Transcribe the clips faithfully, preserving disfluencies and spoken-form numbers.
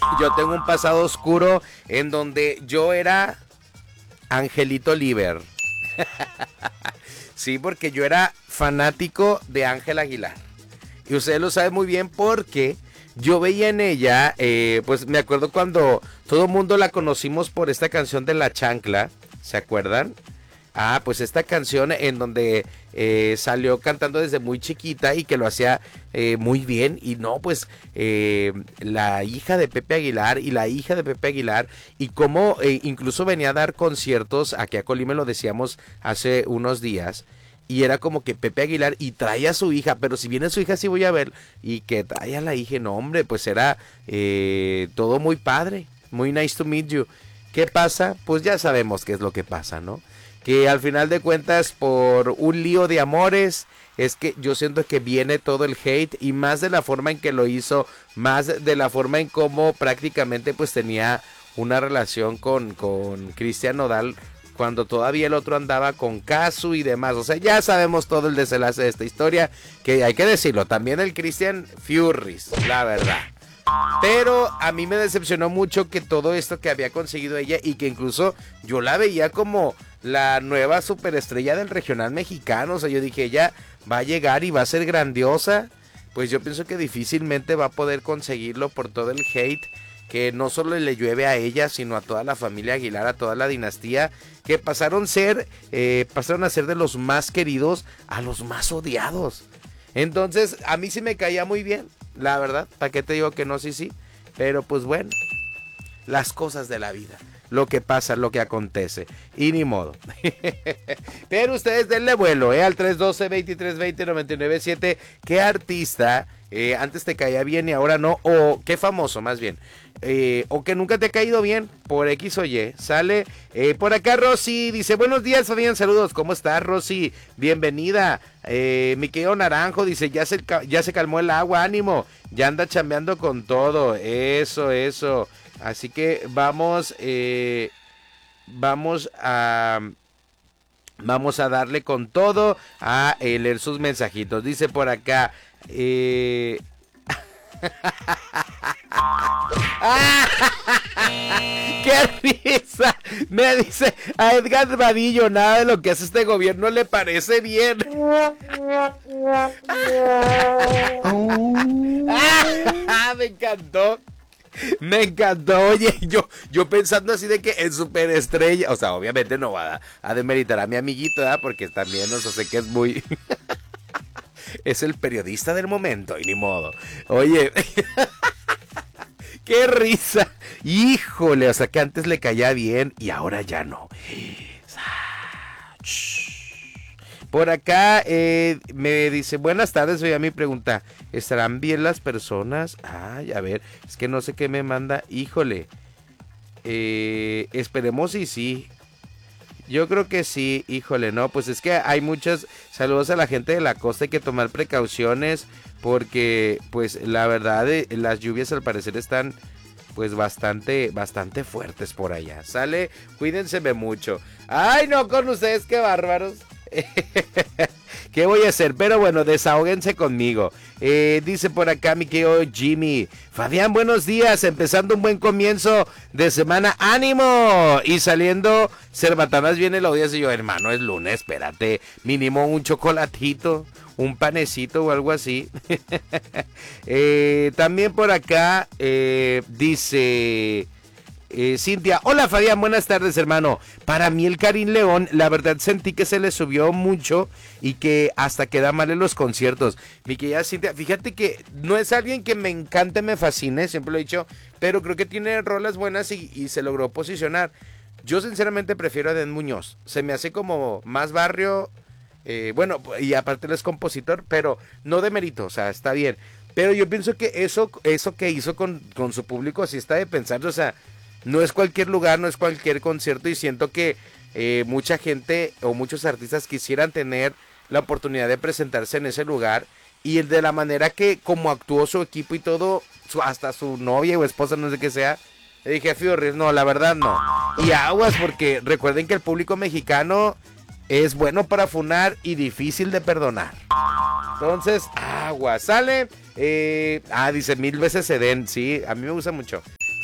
yo tengo un pasado oscuro en donde yo era Angelito Liver. Sí, porque yo era fanático de Ángela Aguilar. Y ustedes lo saben muy bien porque yo veía en ella, eh, pues me acuerdo cuando todo el mundo la conocimos por esta canción de La Chancla, ¿se acuerdan? Ah, pues esta canción en donde eh, salió cantando desde muy chiquita y que lo hacía eh, muy bien. Y no, pues eh, la hija de Pepe Aguilar y la hija de Pepe Aguilar. Y cómo eh, incluso venía a dar conciertos, aquí a Colima lo decíamos hace unos días. Y era como que Pepe Aguilar y trae a su hija, pero si viene su hija sí voy a ver. Y que trae a la hija, no hombre, pues era eh, todo muy padre, muy nice to meet you. ¿Qué pasa? Pues ya sabemos qué es lo que pasa, ¿no? Que al final de cuentas por un lío de amores es que yo siento que viene todo el hate y más de la forma en que lo hizo, más de la forma en cómo prácticamente pues tenía una relación con, con Cristian Nodal cuando todavía el otro andaba con Casu y demás. O sea, ya sabemos todo el desenlace de esta historia, que hay que decirlo, también el Christian Furries, la verdad. Pero a mí me decepcionó mucho que todo esto que había conseguido ella y que incluso yo la veía como la nueva superestrella del regional mexicano. O sea, yo dije, ella va a llegar y va a ser grandiosa. Pues yo pienso que difícilmente va a poder conseguirlo por todo el hate que no solo le llueve a ella, sino a toda la familia Aguilar, a toda la dinastía, que pasaron, ser, eh, pasaron a ser de los más queridos a los más odiados. Entonces, a mí sí me caía muy bien, la verdad. ¿Para qué te digo que no? Sí, sí. Pero pues bueno, las cosas de la vida. Lo que pasa, lo que acontece. Y ni modo. Pero ustedes denle vuelo, ¿eh? Al tres uno dos, dos tres dos cero, nueve nueve siete. ¿Qué artista eh, antes te caía bien y ahora no? O qué famoso, más bien. Eh, o que nunca te ha caído bien por X o Y. Sale eh, por acá Rosy, dice buenos días Fabián, saludos, ¿cómo estás Rosy? Bienvenida. eh, mi querido Naranjo dice ya se, ya se calmó el agua, ánimo, ya anda chambeando con todo, eso, eso, así que vamos eh, vamos a vamos a darle con todo a eh, leer sus mensajitos. Dice por acá eh ¡qué risa! Me dice a Edgar Vadillo, nada de lo que hace este gobierno le parece bien. Me encantó. Me encantó, oye, yo, yo pensando así de que en superestrella, o sea, obviamente no va a, a demeritar a mi amiguito, ¿verdad? Porque también, o sea, sé que es muy... es el periodista del momento y ni modo. Oye, qué risa. Híjole, o sea que antes le caía bien y ahora ya no. Por acá eh, me dice, buenas tardes, oye, a mi pregunta, ¿estarán bien las personas? Ay, a ver, es que no sé qué me manda, híjole. Eh, esperemos y sí. Yo creo que sí, híjole, no, pues es que hay muchas, saludos a la gente de la costa, hay que tomar precauciones porque pues la verdad eh, las lluvias al parecer están pues bastante, bastante fuertes por allá, sale, cuídense mucho. Ay no, con ustedes qué bárbaros. ¿Qué voy a hacer? Pero bueno, desahóguense conmigo. Eh, dice por acá mi querido Jimmy, Fabián, buenos días, empezando un buen comienzo de semana, ánimo. Y saliendo Cerbatanas viene la audiencia y yo, hermano, es lunes, espérate, mínimo un chocolatito, un panecito o algo así. eh, también por acá eh, dice... Eh, Cintia, hola Fabián, buenas tardes hermano. Para mí el Karim León, la verdad sentí que se le subió mucho y que hasta queda mal en los conciertos. Mi querida Cintia, fíjate que no es alguien que me encante, me fascine, siempre lo he dicho, pero creo que tiene rolas buenas y, y se logró posicionar. Yo sinceramente prefiero a Den Muñoz, se me hace como más barrio, eh, bueno, y aparte él es compositor, pero no de mérito, o sea, está bien. Pero yo pienso que eso, eso que hizo con, con su público, así está de pensar, o sea, no es cualquier lugar, no es cualquier concierto y siento que eh, mucha gente o muchos artistas quisieran tener la oportunidad de presentarse en ese lugar y de la manera que como actuó su equipo y todo, su, hasta su novia o esposa, no sé qué sea, le dije a Fiorris, no, la verdad no. Y aguas porque recuerden que el público mexicano es bueno para funar y difícil de perdonar. Entonces, aguas, sale. Eh, ah, dice mil veces se den, sí, a mí me gusta mucho.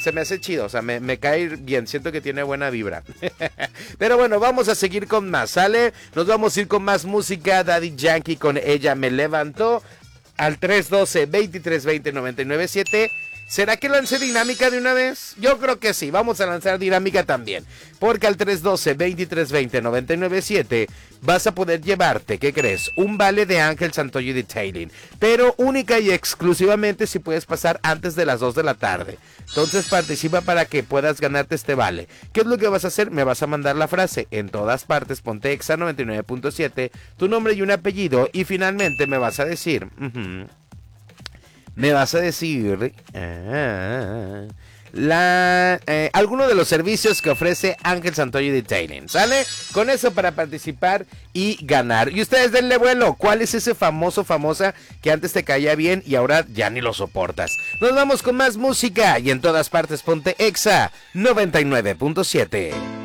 se me hace chido, o sea, me, me cae bien, siento que tiene buena vibra. Pero bueno, vamos a seguir con más, ¿sale? Nos vamos a ir con más música. Daddy Yankee con Ella Me Levantó al tres uno dos, veintitrés veinte, noventa y nueve siete. ¿Será que lance dinámica de una vez? Yo creo que sí, vamos a lanzar dinámica también. Porque al tres uno dos, veintitrés veinte, noventa y nueve siete vas a poder llevarte, ¿qué crees? Un vale de Ángel Santoyo Detailing. Pero única y exclusivamente si puedes pasar antes de las dos de la tarde. Entonces participa para que puedas ganarte este vale. ¿Qué es lo que vas a hacer? Me vas a mandar la frase en todas partes, ponte Exa noventa y nueve punto siete, tu nombre y un apellido. Y finalmente me vas a decir... Uh-huh, Me vas a decir ah, la, eh, alguno de los servicios que ofrece Ángel Santoyo Detailing, ¿sale? Con eso para participar y ganar. Y ustedes denle vuelo. ¿Cuál es ese famoso, famosa que antes te caía bien y ahora ya ni lo soportas? Nos vamos con más música y en todas partes ponte Exa noventa y nueve punto siete.